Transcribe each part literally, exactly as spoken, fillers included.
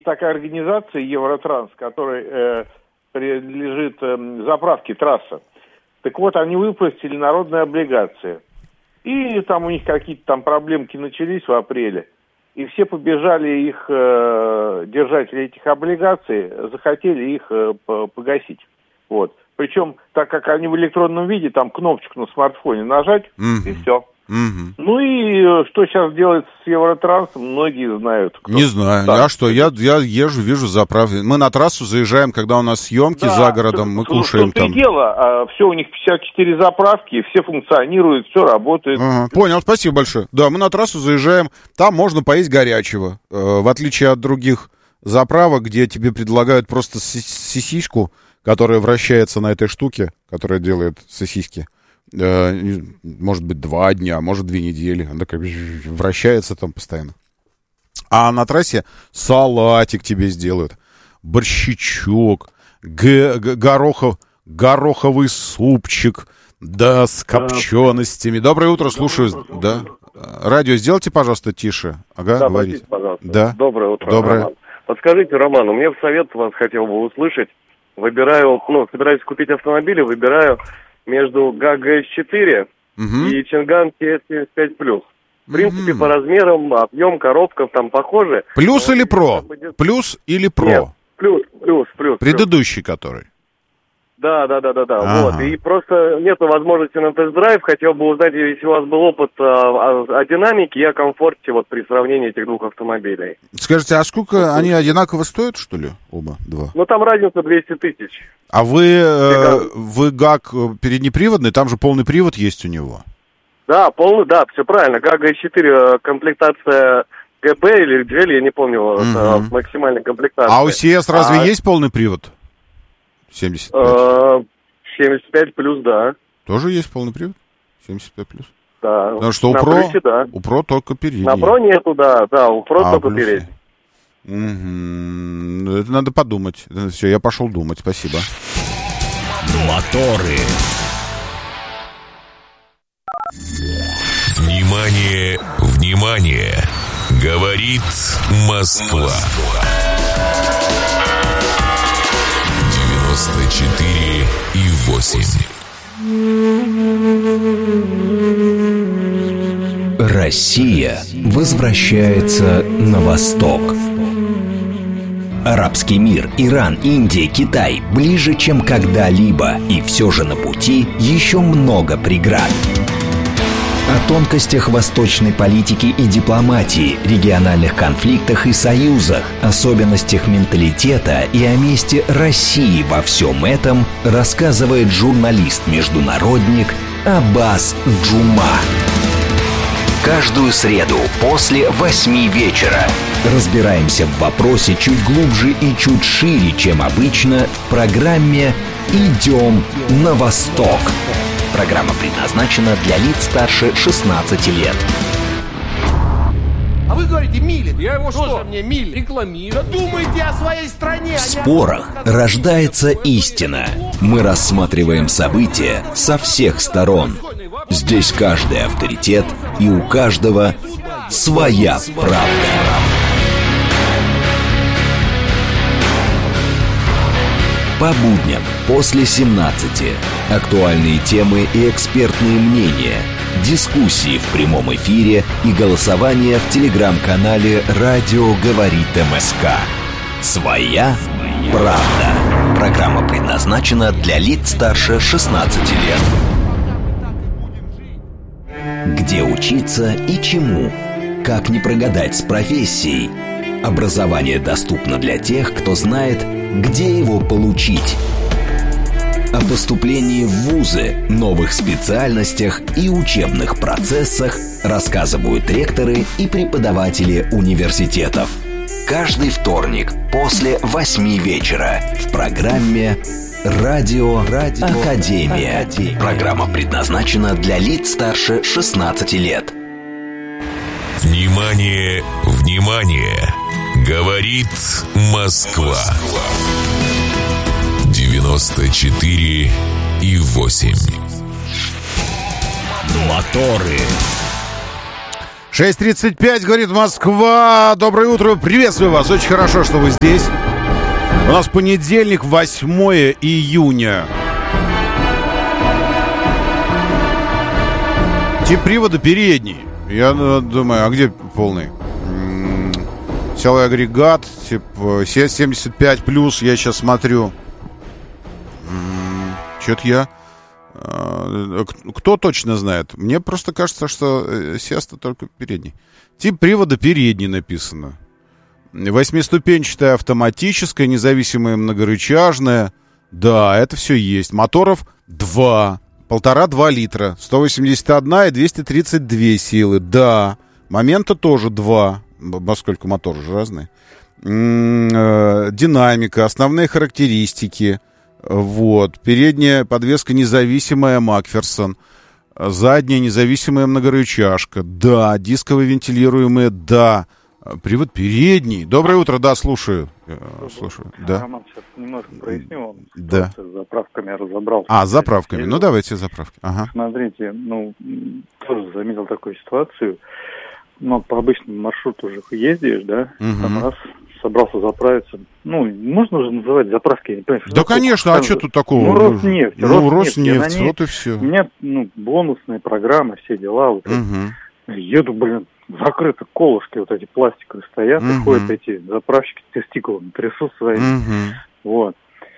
Такая организация Евротранс, которой э, принадлежит э, заправке «Трасса». Так вот, они выпустили народные облигации. И там у них какие-то там проблемки начались в апреле. И все побежали их, э, держатели этих облигаций, захотели их э, погасить. Вот. Причем, так как они в электронном виде, там кнопочку на смартфоне нажать, mm-hmm. и все. Mm-hmm. Ну и что сейчас делается с Евротрансом, многие знают. Кто. Не знаю. Да. А что, я, я езжу, вижу заправки. Мы на трассу заезжаем, когда у нас съемки да, за городом, мы что, кушаем что там. Дело, а, все, у них пятьдесят четыре заправки, все функционируют, все работает. Ага, понял, спасибо большое. Да, мы на трассу заезжаем, там можно поесть горячего. Э, в отличие от других заправок, где тебе предлагают просто сосиску, которая вращается на этой штуке, которая делает сосиски. Может быть, два дня, может, две недели. Она такая вращается там постоянно. А на трассе салатик тебе сделают, борщичок, г- г- горохов, гороховый супчик, да, с копченостями. Доброе утро, слушаю. Да. Радио сделайте, пожалуйста, тише. Ага, да, говорите. простите, пожалуйста. Да. Доброе утро, Доброе. Роман. Подскажите, Роман, у меня в совет вас хотел бы услышать. Выбираю, ну, собираюсь купить автомобиль, выбираю между ГАГ эс четыре угу. и Чинган Ти эс семьдесят пять плюс. В принципе, угу. по размерам, объем, коробка там похожи. Плюс или про? Плюс или про? Нет, плюс, плюс, плюс. Предыдущий плюс. Который? Да, да, да, да, да. Ага. Вот. И просто нету возможности на тест-драйв. Хотел бы узнать, если у вас был опыт о, о динамике и о комфорте вот при сравнении этих двух автомобилей. Скажите, а сколько вот, они одинаково стоят, что ли, оба два? Ну, там разница двести тысяч. А вы, э, вы ГАГ переднеприводный, там же полный привод есть у него? Да, полный, да, все правильно. ГАГ эс четыре, комплектация ГБ или джи эл, я не помню, угу. максимальная комплектация. А у си эс разве а... есть полный привод? семьдесят пять. семьдесят пять плюс, да. Тоже есть полный привод? семьдесят пять плюс? Да. Потому что у на Про, плюсе, да. у Про только передний. На Про нету, да, да, у Про а, только передний. Угу. Это надо подумать. Все, я пошел думать, спасибо. Моторы. Внимание, внимание! Говорит Москва. девяносто четыре и восемь. Россия возвращается на восток. Арабский мир, Иран, Индия, Китай ближе, чем когда-либо, и все же на пути еще много преград. О тонкостях восточной политики и дипломатии, региональных конфликтах и союзах, особенностях менталитета и о месте России во всем этом рассказывает журналист-международник Аббас Джума. Каждую среду после восьми вечера разбираемся в вопросе чуть глубже и чуть шире, чем обычно, в программе «Идем на восток». Программа предназначена для лиц старше шестнадцати лет. А вы говорите, Милин. Я его что? Тоже мне Милин. Рекламирую. Да думайте о своей стране. В спорах рождается истина. Мы рассматриваем события со всех сторон. Здесь каждый авторитет, и у каждого своя правда. По будням после семнадцати. Актуальные темы и экспертные мнения. Дискуссии в прямом эфире и голосование в телеграм-канале «Радио говорит МСК». Своя правда. Программа предназначена для лиц старше шестнадцати лет. Где учиться и чему? Как не прогадать с профессией? Образование доступно для тех, кто знает, где его получить. О поступлении в вузы, новых специальностях и учебных процессах рассказывают ректоры и преподаватели университетов. Каждый вторник после восьми вечера в программе «Радио, Радио Академия». Академия. Программа предназначена для лиц старше шестнадцати лет. Внимание, внимание! Говорит Москва. девяносто четыре и восемь. Моторы. шесть тридцать пять, говорит Москва. Доброе утро, приветствую вас. Очень хорошо, что вы здесь. У нас понедельник, восьмое июня. Тип привода передний. Я думаю, а где полный? Силовой агрегат, тип семьдесят пять плюс, я сейчас смотрю. Что-то я... Кто точно знает? Мне просто кажется, что Сеста только передний. Тип привода передний написано. Восьмиступенчатая автоматическая, независимая многорычажная. Да, это все есть. Моторов два. Полтора-два литра. сто восемьдесят один и двести тридцать две силы. Да. Момента тоже два. Поскольку моторы же разные. Динамика, основные характеристики. Вот. Передняя подвеска независимая Макферсон. Задняя независимая многорычажка. Да. Дисковые вентилируемые. Да. Привод передний. Доброе утро. Да, слушаю. Слушаю. Да. Роман, сейчас немножко проясню вам. Да. С заправками разобрался. А, с заправками. Ну, давайте заправки. Ага. Смотрите, ну, тоже заметил такую ситуацию. Ну, по обычному маршруту уже ездишь, да? Угу. Там раз собрался заправиться. Ну, можно уже называть заправки? Я не понимаю, да, конечно, а что тут такого? Ну, Роснефть. Ну, Роснефть, вот и все. У меня, ну, бонусные программы, все дела. Вот угу. Еду, блин, закрыты колышки, вот эти пластиковые стоят, угу. и ходят эти заправщики тестикулами, трясут своими. Угу. Вот.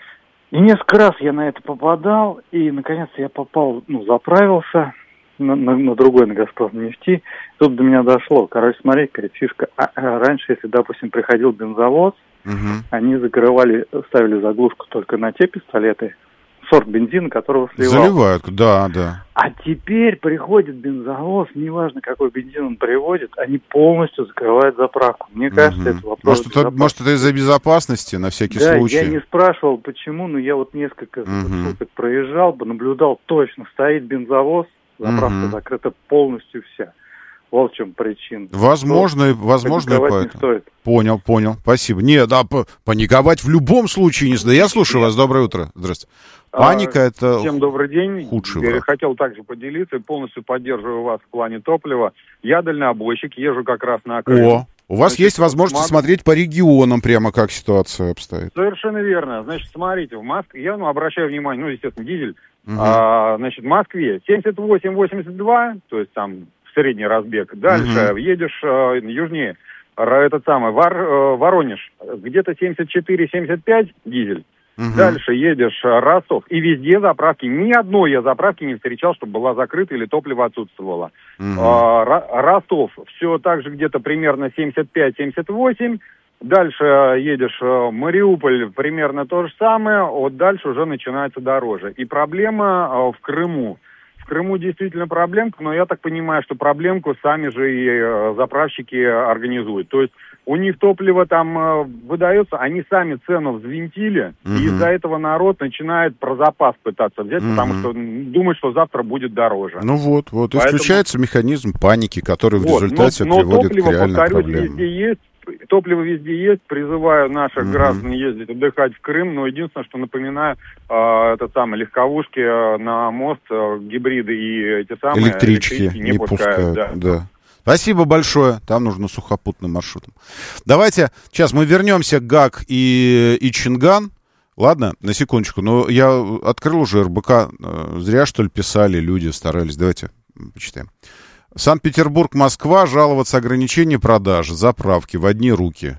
И несколько раз я на это попадал, и, наконец, я попал, ну, заправился на, на, на другой, на Газпромнефти. Тут до меня дошло. Короче, смотри, какая фишка. А, а, раньше, если, допустим, приходил бензовоз, угу. они закрывали, ставили заглушку только на те пистолеты, сорт бензина, которого сливал. Заливают, да, да. А теперь приходит бензовоз, неважно, какой бензин он приводит, они полностью закрывают заправку. Мне кажется, угу. это вопрос... Может это, может, это из-за безопасности, на всякий да, случай? Я не спрашивал, почему, но я вот несколько угу. суток проезжал, наблюдал точно, стоит бензовоз, заправка угу. закрыта полностью вся. Вот в чем причина. Возможно, и, возможно, и поэтому. Понял, понял. Спасибо. Нет, да, паниковать в любом случае не стоит. Я слушаю Нет. вас. Доброе утро. Здравствуйте. Паника а, это Всем добрый день. Худший Я враг. хотел также поделиться и полностью поддерживаю вас в плане топлива. Я дальнобойщик, езжу как раз на окраине. О, у вас Значит, есть возможность смог... смотреть по регионам прямо, как ситуация обстоит. Совершенно верно. Значит, смотрите, в Москве, я ну, обращаю внимание, ну, естественно, дизель. Угу. А, значит, в Москве семьдесят восемь восемьдесят два, то есть там средний разбег. Дальше угу. едешь э, южнее, этот самый, Вор, э, Воронеж, где-то семьдесят четыре семьдесят пять дизель. Угу. Дальше едешь Ростов, и везде заправки. Ни одной я заправки не встречал, чтобы была закрыта или топливо отсутствовало. Угу. А, Ростов, все так же где-то примерно семьдесят пять семьдесят восемь. Дальше едешь Мариуполь, примерно то же самое. Вот дальше уже начинается дороже. И проблема в Крыму. В Крыму действительно проблемка, но я так понимаю, что проблемку сами же и заправщики организуют. То есть у них топливо там э, выдается, они сами цену взвинтили, uh-huh. и из-за этого народ начинает про запас пытаться взять, uh-huh. потому что думает, что завтра будет дороже. Ну вот, вот, Поэтому... и включается механизм паники, который вот, в результате но, но приводит топливо, к реальным повторюсь, проблемам. Везде есть, топливо везде есть, призываю наших uh-huh. граждан ездить, отдыхать в Крым, но единственное, что напоминаю, э, это самое, легковушки э, на мост, э, гибриды и эти самые электрички, электрички не, не пускают. пускают, Да. да. Спасибо большое. Там нужно сухопутным маршрутом. Давайте, сейчас мы вернемся к ГАК и, и Чинган. Ладно, на секундочку. Но я открыл уже эр бэ ка. Зря, что ли, писали люди, старались. Давайте почитаем. Санкт-Петербург, Москва. Жаловаться ограничение продажи, заправки в одни руки.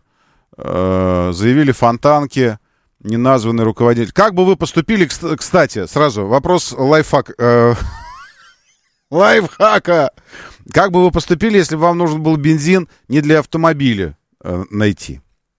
Э, заявили фонтанки. Неназванный руководитель. Как бы вы поступили, кстати, сразу вопрос лайфхак. Э, лайфхака. Как бы вы поступили, если бы вам нужен был бензин не для автомобиля э, найти?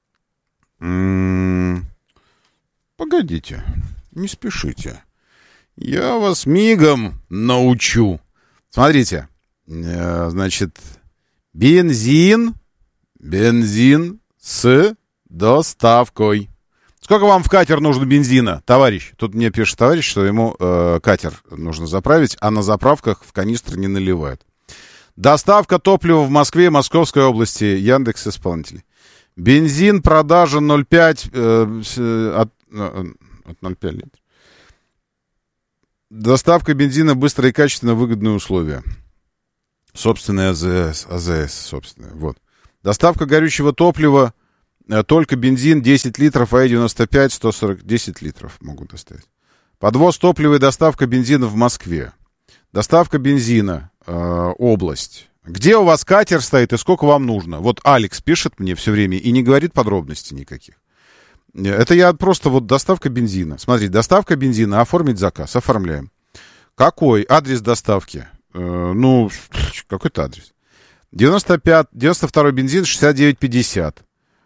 М-м- погодите, не спешите. Я вас мигом научу. Смотрите, э, значит, бензин, бензин с доставкой. Сколько вам в катер нужно бензина, товарищ? Тут мне пишет товарищ, что ему э, катер нужно заправить, а на заправках в канистры не наливают. Доставка топлива в Москве и Московской области. Яндекс исполнитель. Бензин, продажа ноль пять э, от, от ноль пять литров. Доставка бензина быстро и качественно, выгодные условия. Собственная АЗС, АЗС, собственная, вот. Доставка горючего топлива, э, только бензин десять литров, АЭ девяносто пять, сто сорок, десять литров могут доставить. Подвоз топлива и доставка бензина в Москве. Доставка бензина, э, область. Где у вас катер стоит и сколько вам нужно? Вот Алекс пишет мне все время и не говорит подробностей никаких. Это я просто вот доставка бензина. Смотрите, доставка бензина, оформить заказ, оформляем. Какой адрес доставки? Э, ну, какой-то адрес. девяносто пять, девяносто второй бензин, шестьдесят девять пятьдесят.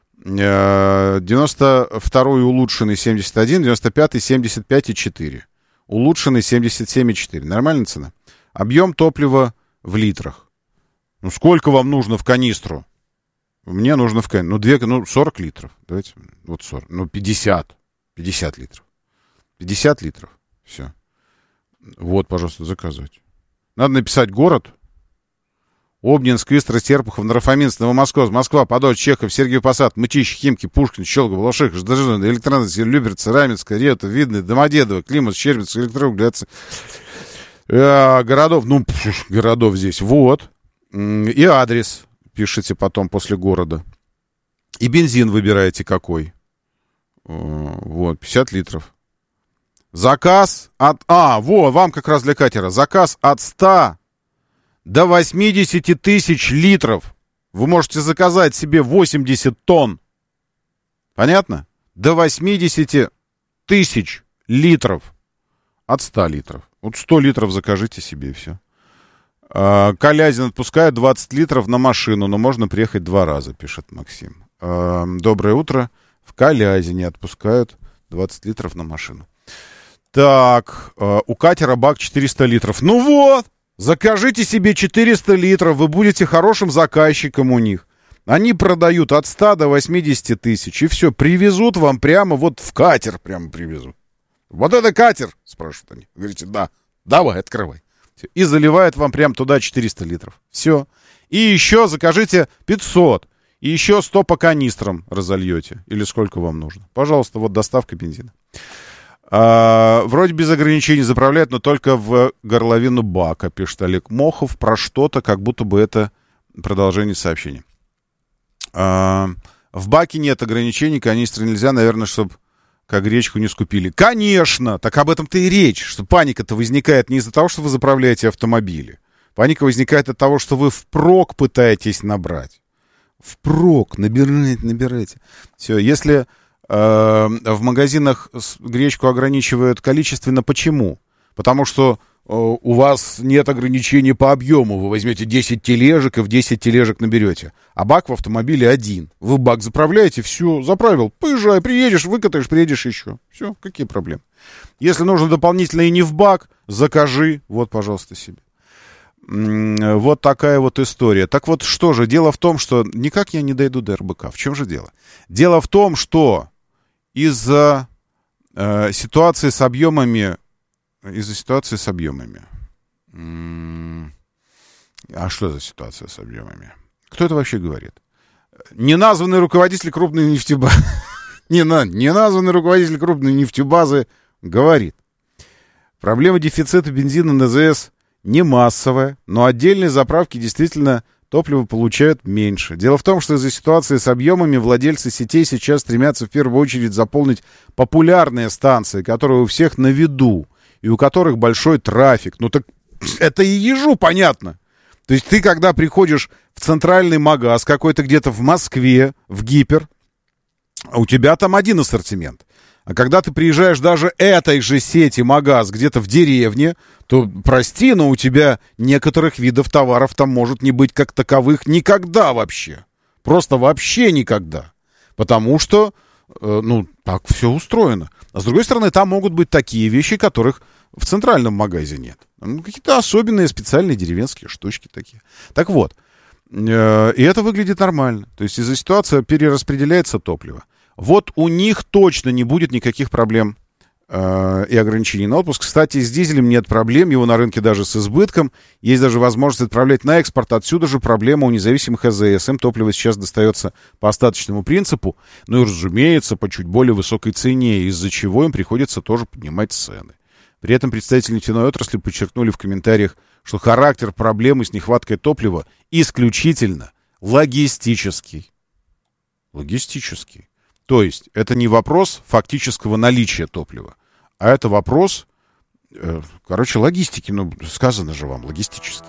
Э, девяносто второй улучшенный семьдесят один, девяносто пятый семьдесят пять и четыре. Улучшенный семьдесят семь и четыре. Нормальная цена? Объем топлива в литрах. Ну, сколько вам нужно в канистру? Мне нужно в канистру. Ну, две, ну, сорок литров. Давайте, вот сорок. Ну, пятьдесят. пятьдесят литров. пятьдесят литров. Все. Вот, пожалуйста, заказывайте. Надо написать город. Обнинск, Истра, Серпухов, Нарафаминск, Новомосковск, Москва, Подольск, Чехов, Сергиев Посад, Мытищи, Химки, Пушкин, Щелково, Лоших, Ждажин, Электронность, Люберцы, Раменское, Ревта, Видное, Домодедово, Климат, Щербиц, Электроугляцы. Э, городов, ну, пш, городов здесь. Вот. И адрес пишите потом после города. И бензин выбираете какой. Вот, пятьдесят литров. Заказ от... А, вот, вам как раз для катера. Заказ от ста до восьмидесяти тысяч литров. Вы можете заказать себе восемьдесят тонн. Понятно? До восьмидесяти тысяч литров. От ста литров. Вот сто литров закажите себе и все. А, Калязин отпускает двадцать литров на машину, но можно приехать два раза, пишет Максим. А, доброе утро. В Калязине отпускают двадцать литров на машину. Так, а, у катера бак четыреста литров. Ну вот! Закажите себе четыреста литров, вы будете хорошим заказчиком у них. Они продают от ста до восьмидесяти тысяч, и все, привезут вам прямо вот в катер, прямо привезут. Вот это катер, спрашивают они. Говорите, да, давай, открывай. Все. И заливают вам прямо туда четыреста литров. Все. И еще закажите пятьсот, и еще сто по канистрам разольете, или сколько вам нужно. Пожалуйста, вот доставка бензина. А, вроде без ограничений заправляют, но только в горловину бака, пишет Олег Мохов, про что-то, как будто бы это продолжение сообщения. А, в баке нет ограничений, канистры нельзя, наверное, чтобы как гречку не скупили. Конечно! Так об этом-то и речь, что паника-то возникает не из-за того, что вы заправляете автомобили. Паника возникает от того, что вы впрок пытаетесь набрать. Впрок, набирайте, набирайте. Все, если... В магазинах гречку ограничивают количественно. Почему? Потому что э, у вас нет ограничений по объему. Вы возьмете десять тележек и в десять тележек наберете. А бак в автомобиле один. Вы бак заправляете, все, заправил. Поезжай, приедешь, выкатаешь, приедешь еще. Все, какие проблемы? Если нужно дополнительно и не в бак, закажи. Вот, пожалуйста, себе. Вот такая вот история. Так вот, что же? Дело в том, что никак я не дойду до эр бэ ка. В чем же дело? Дело в том, что из-за э, ситуации с объемами, из-за ситуации с объемами. М-м- а что за ситуация с объемами? Кто это вообще говорит? Неназванный руководитель крупной нефтебазы, неназванный руководитель крупной нефтебазы говорит: проблема дефицита бензина на зэ эс не массовая, но отдельные заправки действительно топливо получают меньше. Дело в том, что из-за ситуации с объемами владельцы сетей сейчас стремятся в первую очередь заполнить популярные станции, которые у всех на виду, и у которых большой трафик. Ну так это и ежу понятно. То есть ты, когда приходишь в центральный магаз какой-то где-то в Москве, в Гипер, у тебя там один ассортимент. А когда ты приезжаешь даже этой же сети магаз где-то в деревне, то, прости, но у тебя некоторых видов товаров там может не быть как таковых никогда вообще. Просто вообще никогда. Потому что, э, ну, так все устроено. А с другой стороны, там могут быть такие вещи, которых в центральном магазе нет. Ну, какие-то особенные специальные деревенские штучки такие. Так вот, э, и это выглядит нормально. То есть из-за ситуации перераспределяется топливо. Вот у них точно не будет никаких проблем э, и ограничений на отпуск. Кстати, с дизелем нет проблем, его на рынке даже с избытком. Есть даже возможность отправлять на экспорт. Отсюда же проблема у независимых а зэ эс. Им топливо сейчас достается по остаточному принципу, ну и, разумеется, по чуть более высокой цене, из-за чего им приходится тоже поднимать цены. При этом представители нефтяной отрасли подчеркнули в комментариях, что характер проблемы с нехваткой топлива исключительно логистический. Логистический. То есть это не вопрос фактического наличия топлива, а это вопрос, э, короче, логистики. Ну, сказано же вам, логистический.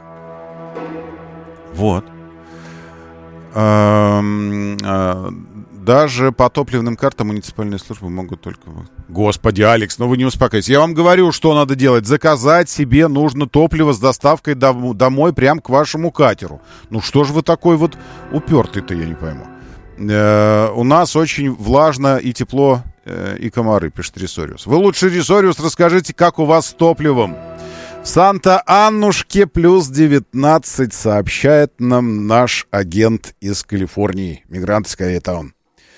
Вот. Даже по топливным картам муниципальные службы могут только... Господи, Алекс, ну вы не успокойтесь. Я вам говорю, что надо делать. Заказать себе нужно топливо с доставкой домой прямо к вашему катеру. Ну что же вы такой вот упертый-то, я не пойму. Э, у нас очень влажно и тепло, э, и комары, пишет Ресориус. Вы лучше, Ресориус, расскажите, как у вас с топливом. В Санта-Аннушке плюс девятнадцать, сообщает нам наш агент из Калифорнии, мигрант из Корейтаун.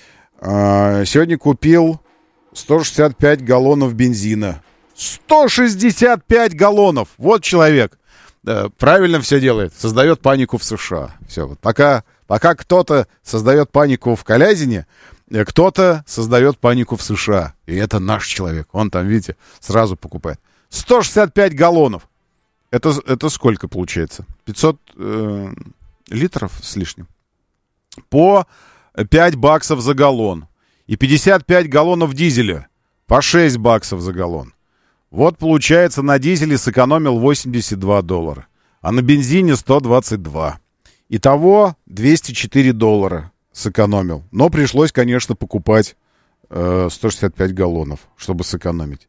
А, сегодня купил сто шестьдесят пять галлонов бензина. сто шестьдесят пять галлонов! Вот человек. Да, правильно все делает. Создает панику в США. Все, вот пока, пока кто-то создает панику в Калязине, кто-то создает панику в США. И это наш человек. Он там, видите, сразу покупает. сто шестьдесят пять галлонов. Это, это сколько получается? пятьсот э, литров с лишним. По пять баксов за галлон. И пятьдесят пять галлонов дизеля. По шесть баксов за галлон. Вот получается, на дизеле сэкономил восемьдесят два доллара. А на бензине сто двадцать два. Итого двести четыре доллара сэкономил. Но пришлось, конечно, покупать э, сто шестьдесят пять галлонов, чтобы сэкономить.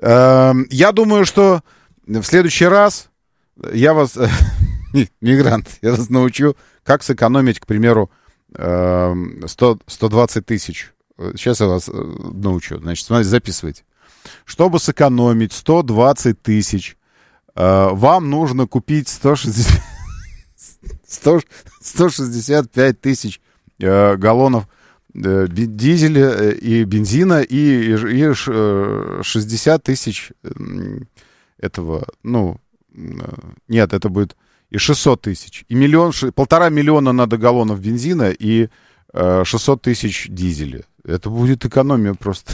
Я думаю, что в следующий раз я вас, мигрант, я вас научу, как сэкономить, к примеру, сто, сто двадцать тысяч. Сейчас я вас научу. Значит, смотрите, записывайте. Чтобы сэкономить сто двадцать тысяч, вам нужно купить сто шестьдесят, сто, сто шестьдесят пять тысяч галлонов дизеля и бензина и, и шестьдесят тысяч этого, ну, нет, это будет и шестьсот тысяч. И миллион, полтора миллиона надо галлонов бензина и шестьсот тысяч дизеля. Это будет экономия просто.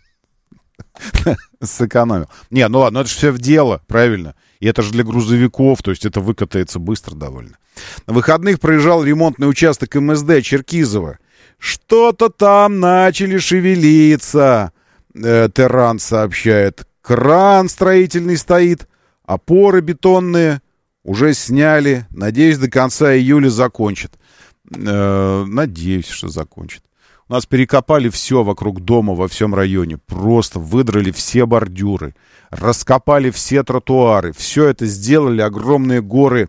Сэкономил. Не, ну ладно, это же все в дело, правильно. И это же для грузовиков, то есть это выкатается быстро довольно. На выходных проезжал ремонтный участок эм эс дэ Черкизово. Что-то там начали шевелиться, э, Терран сообщает. Кран строительный стоит, опоры бетонные уже сняли. Надеюсь, до конца июля закончат. Э, надеюсь, что закончат. У нас перекопали все вокруг дома во всем районе. Просто выдрали все бордюры, раскопали все тротуары. Все это сделали, огромные горы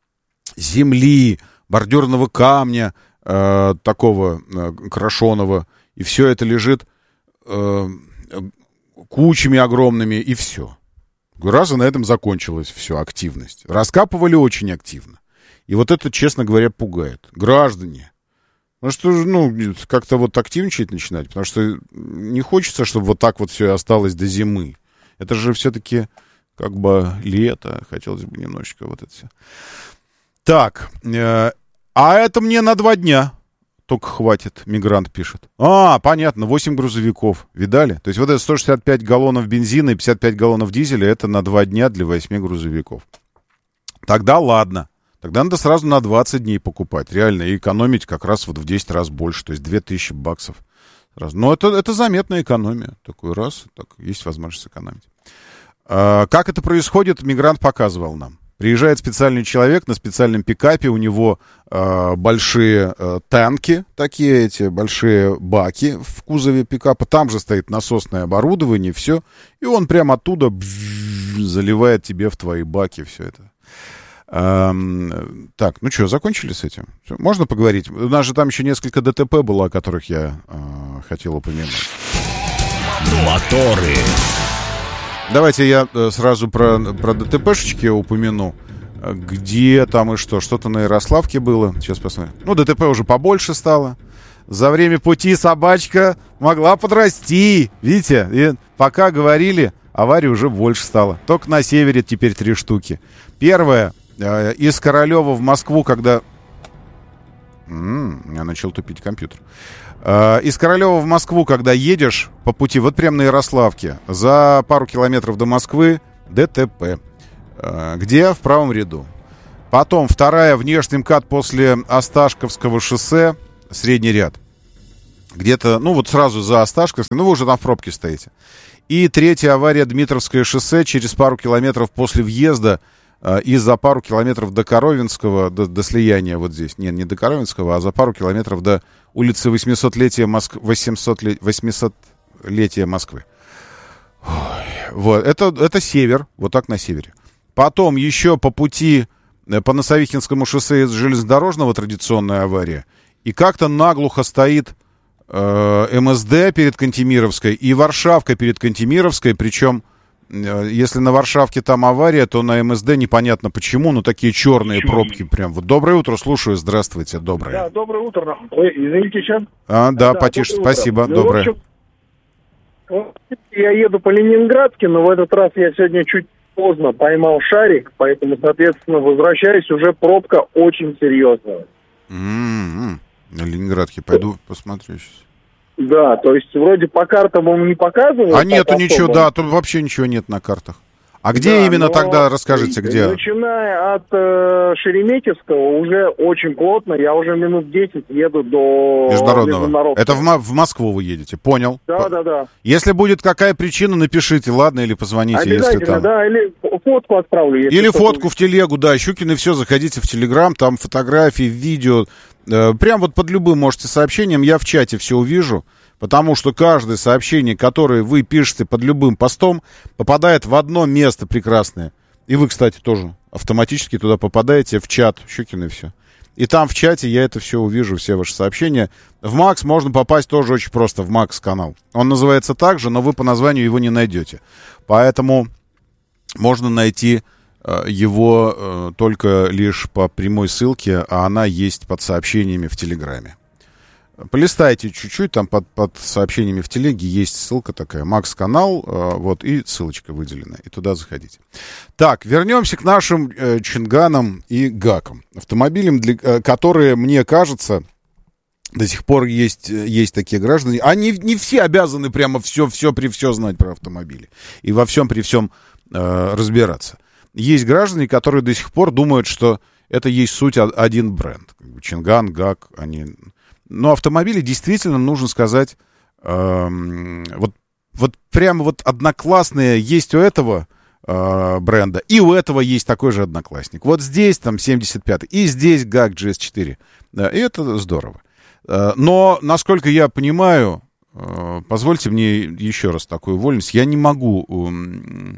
земли, бордюрного камня, Э, такого э, крашеного, и все это лежит э, кучами огромными, и все. Раз и на этом закончилась все, активность. Раскапывали очень активно. И вот это, честно говоря, пугает. Граждане, ну что же, ну, как-то вот активничать начинать, потому что не хочется, чтобы вот так вот все осталось до зимы. Это же все-таки как бы лето, хотелось бы немножечко вот это все. Так, э, а это мне на два дня только хватит, мигрант пишет. А, понятно, восемь грузовиков. Видали? То есть вот это сто шестьдесят пять галлонов бензина и пятьдесят пять галлонов дизеля, это на два дня для восьми грузовиков. Тогда ладно. Тогда надо сразу на двадцать дней покупать. Реально, и экономить как раз вот в десять раз больше. То есть две тысячи баксов. Сразу. Но это, это заметная экономия. Такой раз, так есть возможность сэкономить. А, как это происходит, мигрант показывал нам. Приезжает специальный человек на специальном пикапе, у него э, большие э, танки, такие эти большие баки в кузове пикапа, там же стоит насосное оборудование, все, и он прямо оттуда бзж, заливает тебе в твои баки все это. Эм, так, ну что, закончили с этим? Все, можно поговорить? У нас же там еще несколько дэ тэ пэ было, о которых я э, хотел упомянуть. Моторы. Давайте я сразу про, про дэ тэ пэшечки упомяну. Где там и что? Что-то на Ярославке было. Сейчас посмотрим. Ну, дэ тэ пэ уже побольше стало. За время пути собачка могла подрасти. Видите? И пока говорили, аварий уже больше стало. Только на севере теперь три штуки. Первая. Э, из Королева в Москву, когда... М-м, я начал тупить компьютер. Из Королева в Москву, когда едешь по пути, вот прямо на Ярославке, за пару километров до Москвы ДТП. Где? В правом ряду. Потом вторая внешний МКАД после Осташковского шоссе, средний ряд. Где-то, ну вот сразу за Осташковским, ну вы уже там в пробке стоите. И третья авария Дмитровское шоссе через пару километров после въезда и за пару километров до Коровинского, до, до слияния вот здесь. Нет, не до Коровинского, а за пару километров до улицы восьмисотлетия Москвы, восьмисотлетия Москвы. Ой, вот, это, это север, вот так на севере. Потом еще по пути по Носовихинскому шоссе из железнодорожного традиционная авария. И как-то наглухо стоит э, МСД перед Кантемировской и Варшавка перед Кантемировской, причем если на Варшавке там авария, то на МСД непонятно почему, но такие черные пробки прям. Вот доброе утро, слушаю, здравствуйте, доброе. Да, доброе утро. Ой, извините, сейчас. А, да, да потише, спасибо, ну, доброе. В общем, я еду по Ленинградке, но в этот раз я сегодня чуть поздно поймал шарик, поэтому, соответственно, возвращаюсь, уже пробка очень серьезная. Mm-hmm. На Ленинградке пойду посмотрю сейчас. Да, то есть вроде по картам он не показывает. А нету ничего, да, тут вообще ничего нет на картах. А где да, именно тогда, расскажите, где? Начиная от э, Шереметьевского уже очень плотно, я уже минут десять еду до Международного. Это в, в Москву вы едете, понял? Да, да, да. Если будет какая причина, напишите, ладно, или позвоните, если там. Да, или фотку отправлю. Если или фотку в телегу, да, Щукин и все, заходите в Телеграм, там фотографии, видео, э, прям вот под любым можете сообщением, я в чате все увижу. Потому что каждое сообщение, которое вы пишете под любым постом, попадает в одно место прекрасное. И вы, кстати, тоже автоматически туда попадаете, в чат Щукин и все. И там в чате я это все увижу, все ваши сообщения. В Макс можно попасть тоже очень просто, в Макс канал. Он называется так же, но вы по названию его не найдете. Поэтому можно найти э, его э, только лишь по прямой ссылке, а она есть под сообщениями в Телеграме. Полистайте чуть-чуть, там под, под сообщениями в телеге есть ссылка такая, Макс-канал, э, вот, и ссылочка выделена, и туда заходите. Так, вернемся к нашим э, Чинганам и Гакам. Автомобилям, для, э, которые, мне кажется, до сих пор есть, есть такие граждане, они не все обязаны прямо все, все при все знать про автомобили и во всем при всем э, разбираться. Есть граждане, которые до сих пор думают, что это есть суть один бренд. Чинган, Гак, они... Но автомобили действительно, нужно сказать, эм, вот, вот прямо вот одноклассные есть у этого э, бренда, и у этого есть такой же одноклассник. Вот здесь там семьдесят пятый, и здесь гак джи эс четыре. Да, и это здорово. Э, но, насколько я понимаю, э, позвольте мне еще раз такую вольность, я не могу... Э,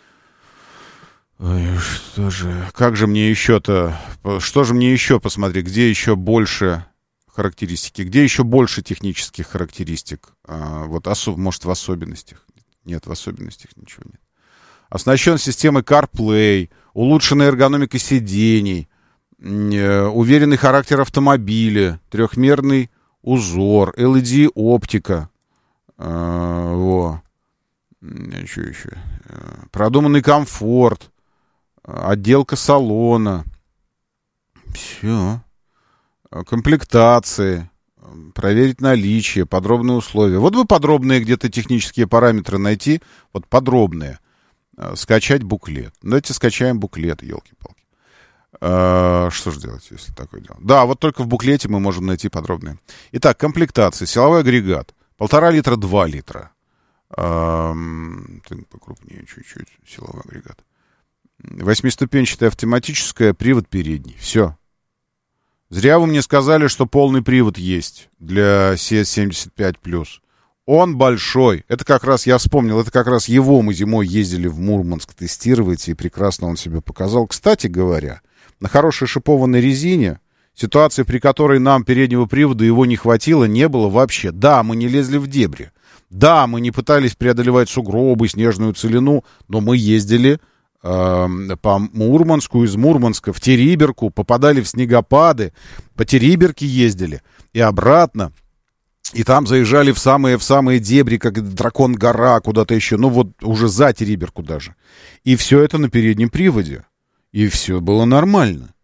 Ой, что же, как же мне еще-то, что же мне еще посмотреть, где еще больше... характеристики. Где еще больше технических характеристик? А, вот, осо- может, в особенностях? Нет, в особенностях ничего нет. Оснащен системой CarPlay, улучшенная эргономика сидений, э, уверенный характер автомобиля, трехмерный узор, эл и ди-оптика. Э, во. Что еще? Э, продуманный комфорт, отделка салона. Все. Комплектации, проверить наличие, подробные условия. Вот бы подробные где-то технические параметры найти, вот подробные. Скачать буклет. Давайте скачаем буклет, елки-палки. А, что же делать, если такое дело? Да, вот только в буклете мы можем найти подробные. Итак, комплектации. Силовой агрегат. Полтора литра, два литра. А, покрупнее чуть-чуть силовой агрегат. Восьмиступенчатая автоматическая, привод передний. Все. Зря вы мне сказали, что полный привод есть для си эс семьдесят пять плюс. Он большой. Это как раз, я вспомнил, это как раз его мы зимой ездили в Мурманск тестировать, и прекрасно он себя показал. Кстати говоря, на хорошей шипованной резине, ситуации, при которой нам переднего привода его не хватило, не было вообще. Да, мы не лезли в дебри. Да, мы не пытались преодолевать сугробы, снежную целину, но мы ездили... по Мурманску, из Мурманска в Териберку, попадали в снегопады, по Териберке ездили и обратно, и там заезжали в самые, в самые дебри, как Дракон-гора, куда-то еще, ну вот уже за Териберку даже. И все это на переднем приводе. И все было нормально.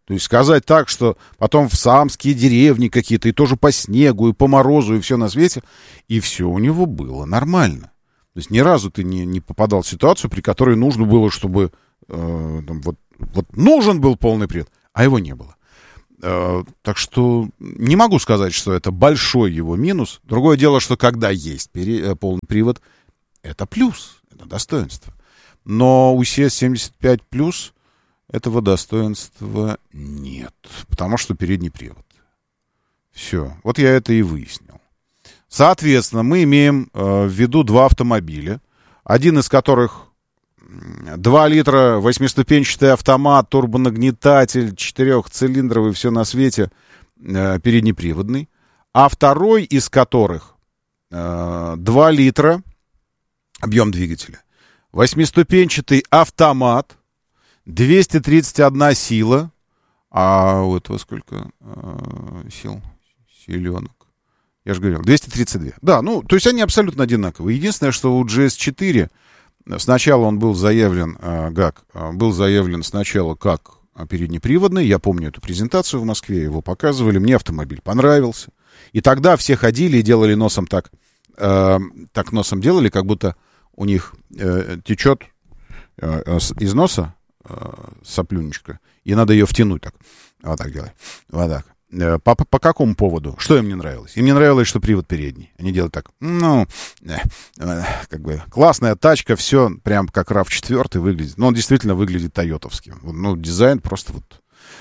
То есть сказать так, что потом в самские деревни какие-то, и тоже по снегу, и по морозу, и все на свете, и все у него было нормально. То есть ни разу ты не, не попадал в ситуацию, при которой нужно было, чтобы э, там, вот, вот нужен был полный привод, а его не было. Э, так что не могу сказать, что это большой его минус. Другое дело, что когда есть пере, полный привод, это плюс, это достоинство. Но у си эс семьдесят пять плюс этого достоинства нет, потому что передний привод. Все, вот я это и выяснил. Соответственно, мы имеем э, в виду два автомобиля, один из которых два литра, восьмиступенчатый автомат, турбонагнетатель, четырехцилиндровый, все на свете, э, переднеприводный, а второй из которых э, два литра, объем двигателя, восьмиступенчатый автомат, двести тридцать одна сила. А у этого сколько э, сил? Силенок. Я же говорил, двести тридцать два. Да, ну, то есть они абсолютно одинаковые. Единственное, что у джи эс четыре сначала он был заявлен, э, как, был заявлен сначала как переднеприводный. Я помню эту презентацию в Москве, его показывали. Мне автомобиль понравился. И тогда все ходили и делали носом так, э, так носом делали, как будто у них э, течет э, из носа соплюнечка, и надо ее втянуть так. Вот так делать. Вот так. По, по, по какому поводу? Что им не нравилось? Им не нравилось, что привод передний. Они делают так. Ну, как бы классная тачка, все прям как рав четыре выглядит. Но он действительно выглядит тойотовским. Ну, дизайн просто вот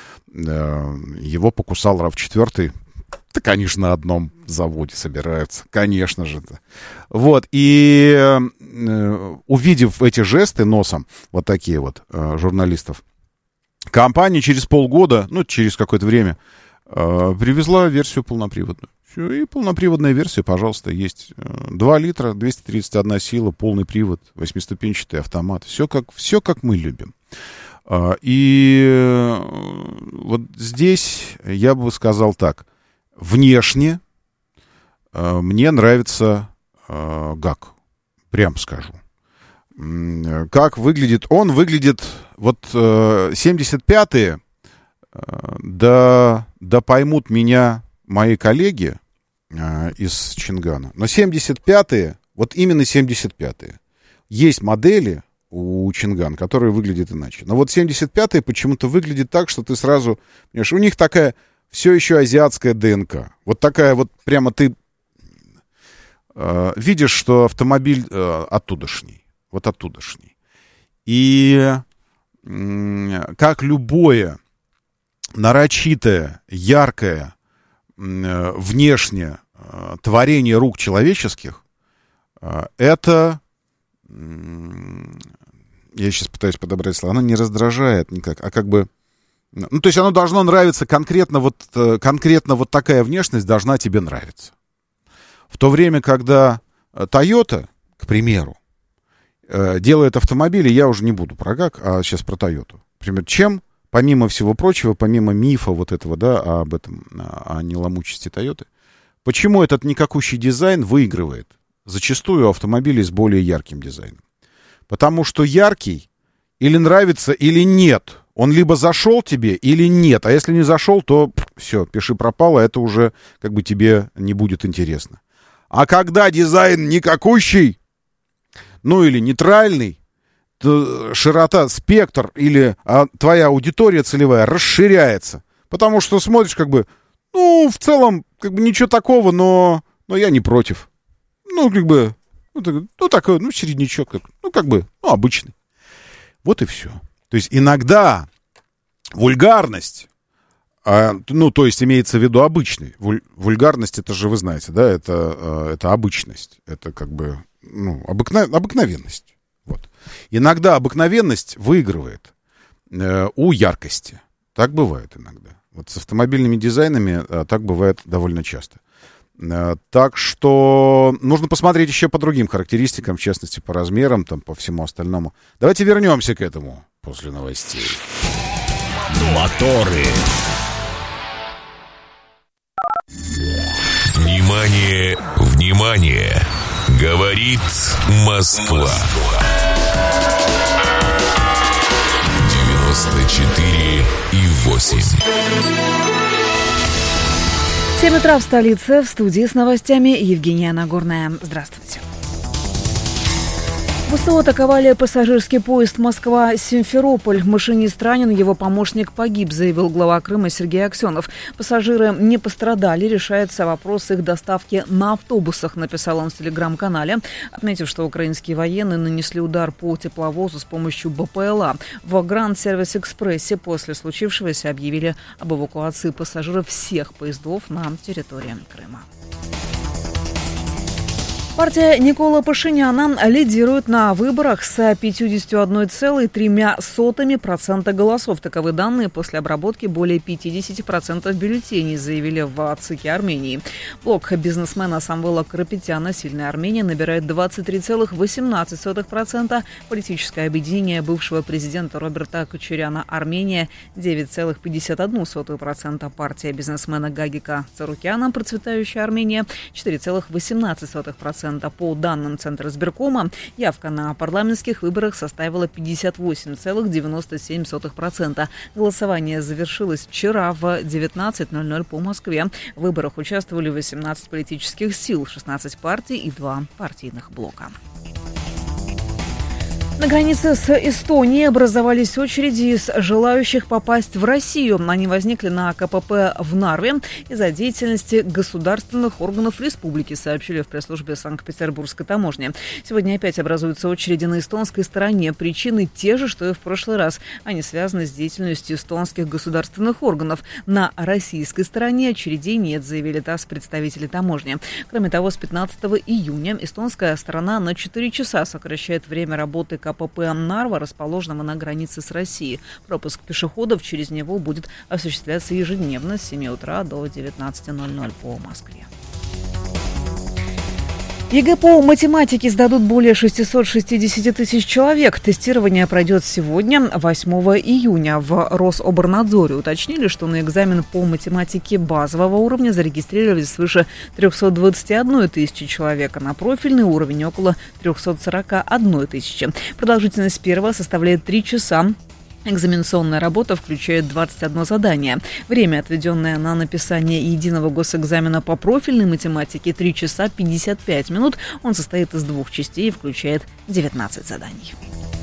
его покусал рав четыре. Так они же на одном заводе собираются. Конечно же. Вот. И э, увидев эти жесты носом, вот такие вот э, журналистов, компания через полгода, ну, через какое-то время, э, привезла версию полноприводную. Все, и полноприводная версия, пожалуйста, есть. два литра, двести тридцать одна сила, полный привод, восьмиступенчатый автомат. Все как, все как мы любим. Э, и вот здесь я бы сказал так. Внешне э, мне нравится э, ГАК, прям скажу. Как выглядит? Он выглядит, вот э, семьдесят пятые, э, да, да поймут меня мои коллеги э, из Чингана, но семьдесят пятые, вот именно семьдесят пятые, есть модели у Чинган, которые выглядят иначе. Но вот семьдесят пятые почему-то выглядит так, что ты сразу, понимаешь, у них такая... Все еще азиатская ДНК. Вот такая вот прямо ты э, видишь, что автомобиль э, оттудошний. Вот оттудошний. И э, как любое нарочитое, яркое, э, внешнее э, творение рук человеческих, э, это, э, я сейчас пытаюсь подобрать слова, оно не раздражает никак, а как бы ну, то есть оно должно нравиться конкретно, вот, конкретно вот такая внешность должна тебе нравиться. В то время, когда Toyota, к примеру, делает автомобили, я уже не буду про ГАК, а сейчас про Toyota. Например, чем, помимо всего прочего, помимо мифа вот этого, да, об этом, о неломучести Toyota, почему этот никакущий дизайн выигрывает зачастую автомобили с более ярким дизайном? Потому что яркий или нравится, или нет. Он либо зашел тебе, или нет. А если не зашел, то все, пиши пропало, это уже как бы тебе не будет интересно. А когда дизайн никакущий, ну или нейтральный, то широта, спектр или а, твоя аудитория целевая расширяется. Потому что смотришь как бы, ну, в целом, как бы ничего такого, но, но я не против. Ну, как бы, ну, так, ну такой, ну, середнячок, как, ну, как бы, ну, обычный. Вот и все. То есть иногда вульгарность, а, ну, то есть имеется в виду обычный. Вуль, вульгарность, это же вы знаете, да, это, это обычность. Это как бы, ну, обыкна, обыкновенность. Вот. Иногда обыкновенность выигрывает э, у яркости. Так бывает иногда. Вот с автомобильными дизайнами э, так бывает довольно часто. Э, так что нужно посмотреть еще по другим характеристикам, в частности, по размерам, там, по всему остальному. Давайте вернемся к этому после новостей. Моторы. Внимание, внимание! Говорит Москва. девяносто четыре и восемь. семь утра в столице. В студии с новостями Евгения Нагорная. Здравствуйте. ВСУ атаковали пассажирский поезд Москва-Симферополь. Машинист ранен, его помощник погиб, заявил глава Крыма Сергей Аксенов. Пассажиры не пострадали, решается вопрос их доставки на автобусах, написал он в телеграм-канале, отметив, что украинские военные нанесли удар по тепловозу с помощью БПЛА. В Гранд Сервис Экспрессе после случившегося объявили об эвакуации пассажиров всех поездов на территории Крыма. Партия Никола Пашиняна лидирует на выборах с пятьдесят один целых три десятых процента голосов. Таковы данные после обработки более пятьдесят процентов бюллетеней, заявили в ЦИКе Армении. Блок бизнесмена Самвела Карапетяна «Сильная Армения» набирает двадцать три целых восемнадцать сотых процента. Политическое объединение бывшего президента Роберта Кочуряна «Армения» девять целых пятьдесят одну сотую процента. Партия бизнесмена Гагика Царукяна «Процветающая Армения» четыре целых восемнадцать сотых процента. По данным Центра избиркома, явка на парламентских выборах составила пятьдесят восемь целых девяносто семь сотых процента. Голосование завершилось вчера в девятнадцать ноль ноль по Москве. В выборах участвовали восемнадцать политических сил, шестнадцать партий и два партийных блока. На границе с Эстонией образовались очереди из желающих попасть в Россию. Они возникли на КПП в Нарве из-за деятельности государственных органов республики, сообщили в пресс-службе Санкт-Петербургской таможни. Сегодня опять образуются очереди на эстонской стороне. Причины те же, что и в прошлый раз. Они связаны с деятельностью эстонских государственных органов. На российской стороне очередей нет, заявили ТАСС представители таможни. Кроме того, с пятнадцатого июня эстонская сторона на четыре часа сокращает время работы КПП Нарва, расположенного на границе с Россией. Пропуск пешеходов через него будет осуществляться ежедневно с семи утра до девятнадцати ноль ноль по Москве. ЕГЭ по математике сдадут более шестьсот шестьдесят тысяч человек. Тестирование пройдет сегодня, восьмого июня. В Рособорнадзоре уточнили, что на экзамен по математике базового уровня зарегистрировались свыше триста двадцать одна тысяча человек, а на профильный уровень около триста сорок одна тысяча. Продолжительность первого составляет три часа. Экзаменационная работа включает двадцать одно задание. Время, отведенное на написание единого госэкзамена по профильной математике, три часа пятьдесят пять минут. Он состоит из двух частей и включает девятнадцать заданий.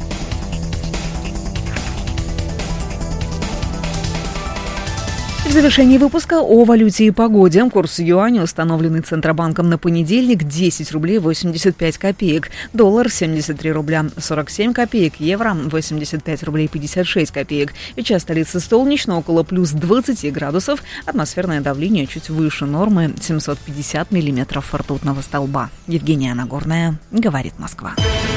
В завершении выпуска о валюте и погоде. Курс юаня, установленный Центробанком на понедельник, десять рублей восемьдесят пять копеек. Доллар семьдесят три рубля сорок семь копеек. Евро восемьдесят пять рублей пятьдесят шесть копеек. Сейчас столица солнечно, около плюс двадцати градусов. Атмосферное давление чуть выше нормы, семьсот пятьдесят миллиметров ртутного столба. Евгения Нагорная, говорит Москва.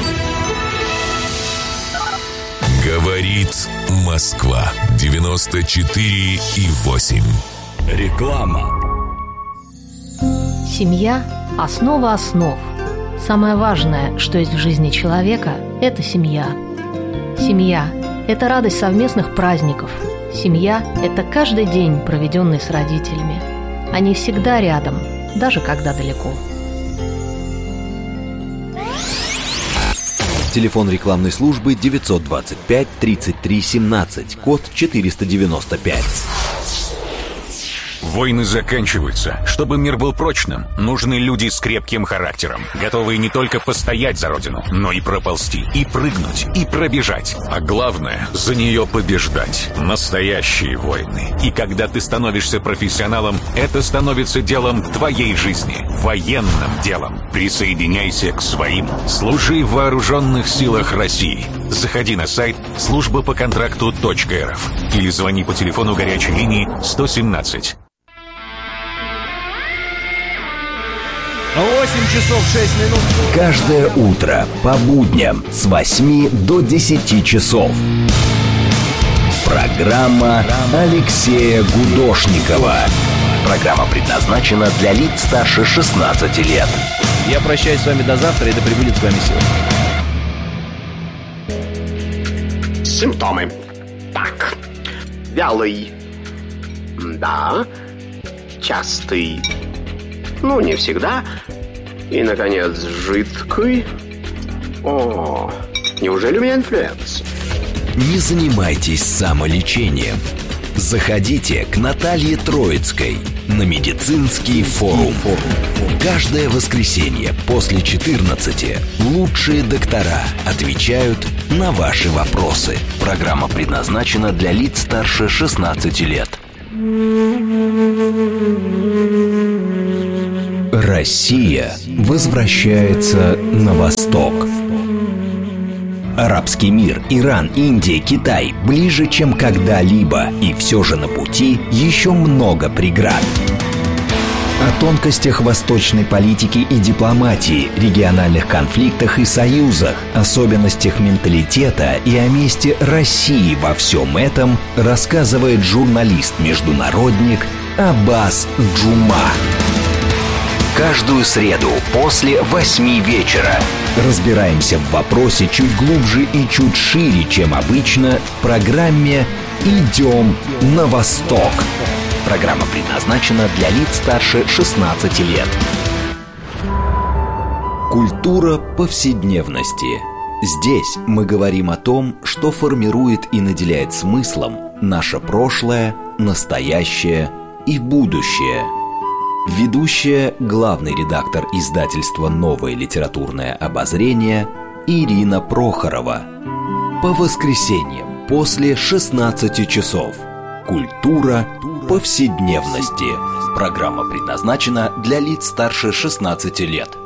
Говорит Москва. девяносто четыре и восемь. Реклама. Семья – основа основ. Самое важное, что есть в жизни человека – это семья. Семья – это радость совместных праздников. Семья – это каждый день, проведенный с родителями. Они всегда рядом, даже когда далеко. Телефон рекламной службы девятьсот двадцать пять тридцать три семнадцать, код четыреста девяносто пять. Войны заканчиваются. Чтобы мир был прочным, нужны люди с крепким характером, готовые не только постоять за родину, но и проползти, и прыгнуть, и пробежать. А главное, за нее побеждать. Настоящие войны. И когда ты становишься профессионалом, это становится делом твоей жизни. Военным делом. Присоединяйся к своим. Служи в вооруженных силах России. Заходи на сайт служба по контракту точка рф или звони по телефону горячей линии сто семнадцать. восемь часов шесть минут. Каждое утро по будням с восьми до десяти часов. Программа Алексея Гудошникова. Программа предназначена для лиц старше шестнадцати лет. Я прощаюсь с вами до завтра, и да пребудет с вами сила. Симптомы. Так. Вялый. Да. Частый. Ну, не всегда. И, наконец, жидкий. О, неужели у меня инфлюенс? Не занимайтесь самолечением. Заходите к Наталье Троицкой на медицинский форум. Каждое воскресенье после четырнадцати лучшие доктора отвечают на ваши вопросы. Программа предназначена для лиц старше шестнадцати лет. Россия возвращается на восток. Арабский мир, Иран, Индия, Китай ближе, чем когда-либо. И все же на пути еще много преград. О тонкостях восточной политики и дипломатии, региональных конфликтах и союзах, особенностях менталитета и о месте России во всем этом рассказывает журналист-международник Аббас Джума. Каждую среду после восьми вечера разбираемся в вопросе чуть глубже и чуть шире, чем обычно, в программе «Идем на восток». Программа предназначена для лиц старше шестнадцати лет. Культура повседневности. Здесь мы говорим о том, что формирует и наделяет смыслом наше прошлое, настоящее и будущее. Ведущая, главный редактор издательства «Новое литературное обозрение» Ирина Прохорова. По воскресеньям после шестнадцати часов. Культура повседневности. Программа предназначена для лиц старше шестнадцати лет.